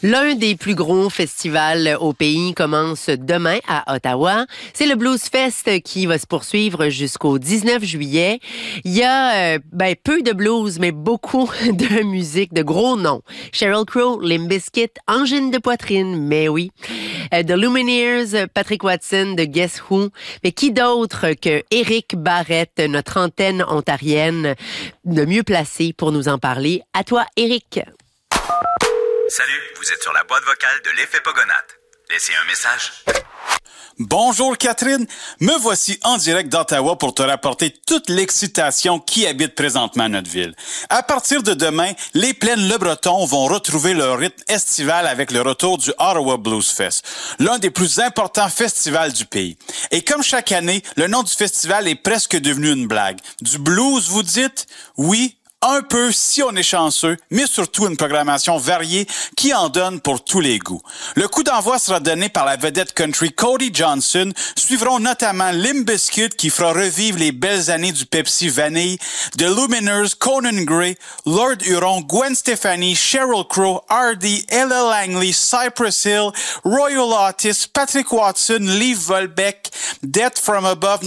L'un des plus gros festivals au pays commence demain à Ottawa. C'est le Blues Fest qui va se poursuivre jusqu'au 19 juillet. Il y a peu de blues, mais beaucoup de musique, de gros noms. Sheryl Crow, Limp Bizkit, Angine de poitrine, mais oui. The Lumineers, Patrick Watson de Guess Who. Mais qui d'autre que Éric Barrette, notre antenne ontarienne, de mieux placé pour nous en parler. À toi, Éric. Salut, vous êtes sur la boîte vocale de l'Effet Pogonat. Laissez un message. Bonjour Catherine, me voici en direct d'Ottawa pour te rapporter toute l'excitation qui habite présentement notre ville. À partir de demain, les plaines Le Breton vont retrouver leur rythme estival avec le retour du Ottawa Blues Fest, l'un des plus importants festivals du pays. Et comme chaque année, le nom du festival est presque devenu une blague. Du blues, vous dites? Oui. Un peu si on est chanceux, mais surtout une programmation variée qui en donne pour tous les goûts. Le coup d'envoi sera donné par la vedette country Cody Johnson. Suivront notamment Limp Bizkit qui fera revivre les belles années du Pepsi Vanille, The Lumineers, Conan Gray, Lord Huron, Gwen Stefani, Sheryl Crow, Hardy, Ella Langley, Cypress Hill, Royal Otis, Patrick Watson, Lee Volbeck, Death from Above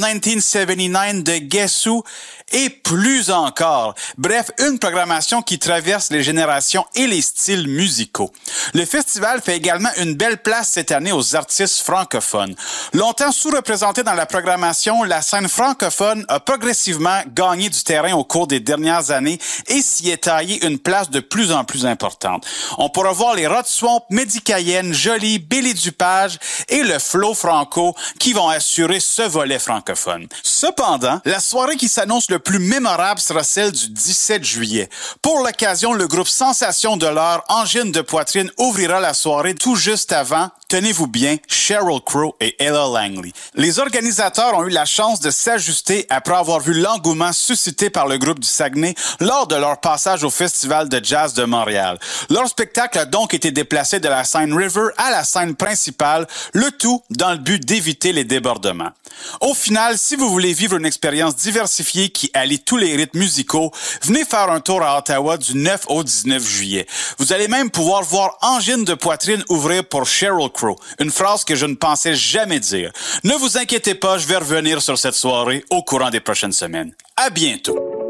1979 de Guess Who et plus encore. Bref, une programmation qui traverse les générations et les styles musicaux. Le festival fait également une belle place cette année aux artistes francophones. Longtemps sous-représentée dans la programmation, la scène francophone a progressivement gagné du terrain au cours des dernières années et s'y est taillé une place de plus en plus importante. On pourra voir les Rod Swamp, Mehdi Cayenne, Jolie, Billy Dupage et le Flo Franco qui vont assurer ce volet francophone. Cependant, la soirée qui s'annonce le plus mémorable sera celle du 17 juillet. Pour l'occasion, le groupe Sensation de l'heure, Angine de poitrine, ouvrira la soirée tout juste avant, tenez-vous bien, Sheryl Crow et Ella Langley. Les organisateurs ont eu la chance de s'ajuster après avoir vu l'engouement suscité par le groupe du Saguenay lors de leur passage au Festival de jazz de Montréal. Leur spectacle a donc été déplacé de la scène River à la scène principale, le tout dans le but d'éviter les débordements. Au final, si vous voulez vivre une expérience diversifiée qui allie tous les rythmes musicaux, venez faire un tour à Ottawa du 9 au 19 juillet. Vous allez même pouvoir voir Angine de poitrine ouvrir pour Sheryl Crow, une phrase que je ne pensais jamais dire. Ne vous inquiétez pas, je vais revenir sur cette soirée au courant des prochaines semaines. À bientôt!